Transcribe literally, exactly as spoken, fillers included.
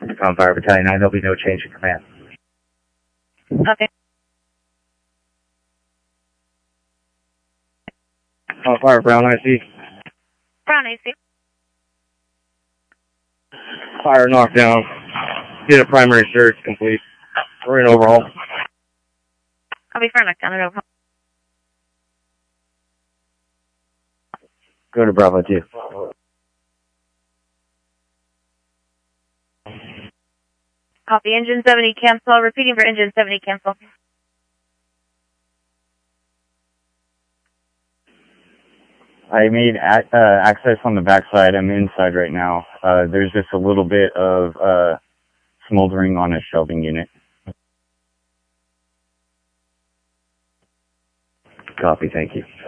On Fire Battalion nine, there'll be no change in command. Okay. On Fire Brown I C. Brown I C. Fire knockdown. Did a primary search complete. We're in overhaul. Copy, fire knockdown and overhaul. Go to Bravo two. Copy, engine seventy cancel. Repeating for engine seventy cancel. I made ac uh, access on the backside. I'm inside right now. Uh, there's just a little bit of uh, smoldering on a shelving unit. Copy, thank you.